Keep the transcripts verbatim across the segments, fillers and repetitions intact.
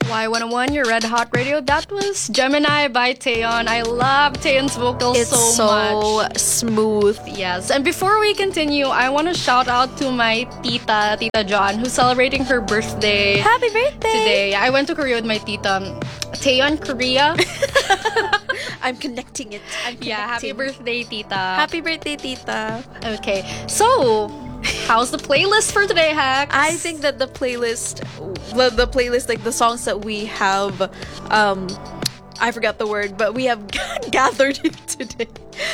Y one oh one, your Red Hot Radio. That was Gemini by Taeyeon. I love Taeyeon's vocals It's so, so much. smooth. Yes. And before we continue, I want to shout out to my tita, Tita John, who's celebrating her birthday Happy birthday! today. I went to Korea with my tita. Taeyeon, Korea. I'm connecting it. I'm connecting. Yeah, happy birthday, tita. Happy birthday, tita. Okay. So, how's the playlist for today, Hacks? I think that the playlist, the, the playlist, like the songs that we have, um, I forgot the word, but we have gathered here today,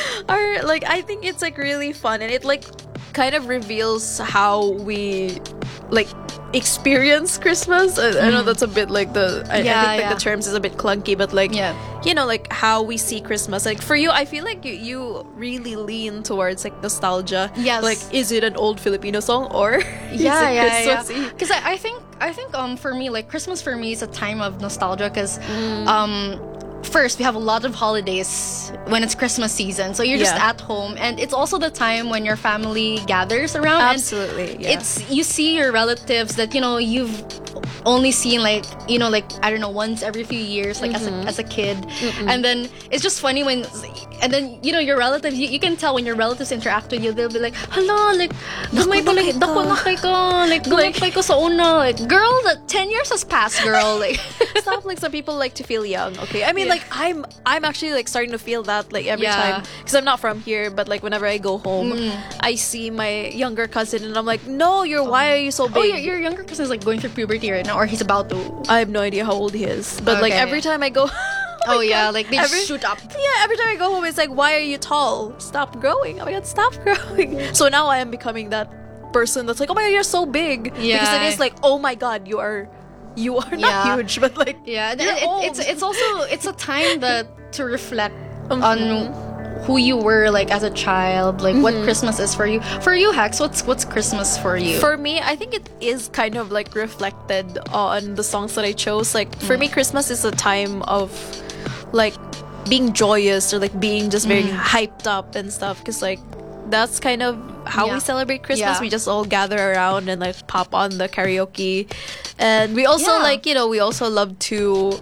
are like, I think it's like really fun, and it like kind of reveals how we like experience Christmas. I, I know that's a bit like the I, Yeah, I think like yeah. the terms is a bit clunky, but like Yeah. you know, like how we see Christmas. Like for you, I feel like you, you really lean towards like nostalgia. Yes. Like, is it an old Filipino song or yeah, is it yeah, yeah. Christmassy? Because I, I think I think um for me, like, Christmas for me is a time of nostalgia. Because Mm. um first, we have a lot of holidays when it's Christmas season, so you're just Yeah. at home, and it's also the time when your family gathers around. Absolutely, And yeah. it's you see your relatives that you know you've only seen like you know like I don't know once every few years, like Mm-hmm. as a as a kid. And then it's just funny when and then you know your relatives, you, you can tell when your relatives interact with you, they'll be like, hello, like gamay pa like dako na kay ka, like gamay pa ko sa una, like girl, that ten years has passed, girl. Like Stop. Like some people like to feel young. Okay, I mean, Yeah. like I'm, I'm actually like starting to feel that like every Yeah. time, because I'm not from here, but like whenever I go home, I see my younger cousin, and I'm like, no, you're. Why are you so oh, big? your, your younger cousin is like going through puberty right now, or he's about to. I have no idea how old he is, but like Okay. every time I go. Oh, my yeah, God. like they Every- shoot up. Yeah, every time I go home, it's like, why are you tall? Stop growing. Oh my God, stop growing. So now I am becoming that person that's like, oh my God, you're so big. Because Yeah. it is like, oh my God, you are, you are not Yeah. huge, but like, Yeah, and you're it, old. it's it's also it's a time that to reflect Mhm. on who you were like as a child, like what Christmas is for you. For you, Hex, what's what's Christmas for you? For me, I think it is kind of like reflected on the songs that I chose. Like for me, Christmas is a time of like being joyous, or like being just very hyped up and stuff. Because like that's kind of how Yeah. we celebrate Christmas. Yeah. We just all gather around and like pop on the karaoke, and we also Yeah. like you know we also love to.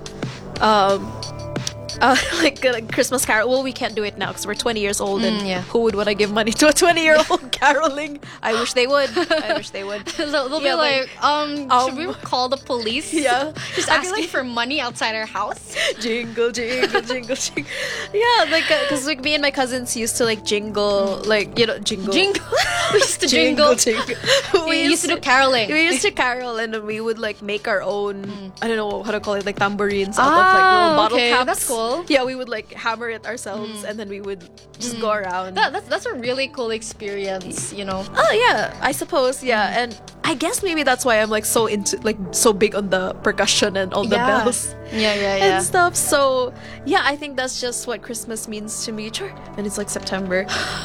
Um, uh, like, uh, like Christmas carol. Well, we can't do it now because we're twenty years old, and Mm, yeah. who would want to give money to a twenty year old caroling? I wish they would. I wish they would. They'll, they'll Yeah, be like, like, um, um, should we call the police? Yeah. just I'd be asking like- for money outside our house. Jingle, jingle, jingle, jingle. Yeah, like because like me and my cousins used to like jingle, like you know, jingle, Jingle. we used to jingle. jingle. We used to do caroling. We used to carol, and then we would like make our own. I don't know how to call it, like tambourines out of Ah, like little bottle okay, caps. that's cool. Yeah, we would like hammer it ourselves, and then we would just go around. That, that's that's a really cool experience, you know. Oh yeah, I suppose yeah, and I guess maybe that's why I'm like so into like so big on the percussion and all the Yeah. bells. Yeah, yeah, yeah. And stuff. So yeah, I think that's just what Christmas means to me. Sure. And it's like September.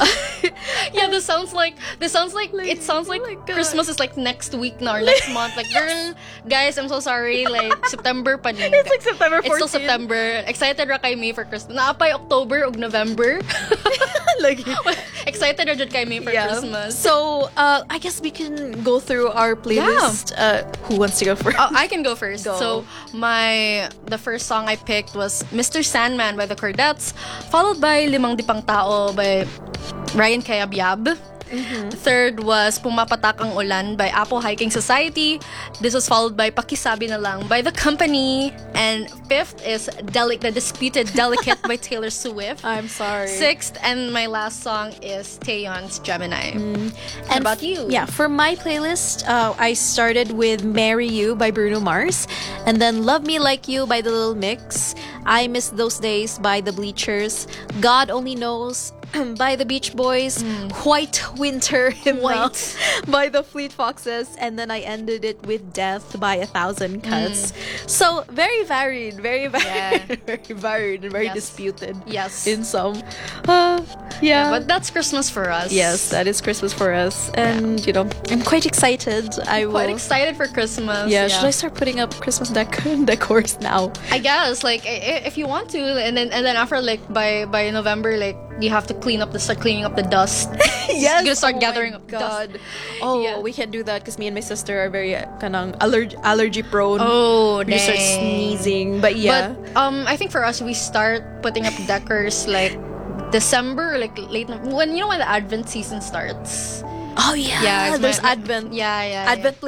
Yeah, this sounds like this sounds like, Like, it sounds like oh my God. Christmas is like next week na or next month. Like, girl, guys, I'm so sorry. Like September pa ni. It's like September It's still fourteenth. September. Excited ra kay me for Christmas. Naapay October ug November. like Excited ra jud kay me for yeah. Christmas. So uh, I guess we can go through our playlist. Uh, who wants to go first? Oh, I can go first. Go. So my the first song I picked was Mister Sandman by the Cordettes, followed by Limang Dipang Tao by Ryan Cayabyab. Third was Pumapatak ang Ulan by Apo Hiking Society. This was followed by Pakisabi na Lang by The Company. And fifth is Delic the Disputed Delicate by Taylor Swift. I'm sorry. Sixth and my last song is Taeyeon's Gemini. What And about you? Yeah, for my playlist, uh, I started with Marry You by Bruno Mars, and then Love Me Like You by The Little Mix, I Miss Those Days by The Bleachers, God Only Knows by The Beach Boys, White Winter Hymnal White. by The Fleet Foxes, and then I ended it with Death by A Thousand Cuts. So very varied, very varied, Yeah. very varied, and very Yes. disputed. Yes. In some. Uh, Yeah. But that's Christmas for us. Yes, that is Christmas for us. And, you know, I'm quite excited. I will. Quite excited for Christmas. Yeah, should I start putting up Christmas dec- decors now? I guess like i- i- if you want to, and then and then after like by by November, like you have to clean up the start cleaning up the dust. Yes. You're gonna start oh gathering my up God. dust. Oh, Yeah. we can't do that because me and my sister are very uh, kanang allerg- allergy prone. Oh, We just start dang. sneezing. But yeah. But um, I think for us, we start putting up decors like December, like late when you know when the Advent season starts. oh yeah, Yeah, it's there's my- Advent. Yeah, yeah. Advent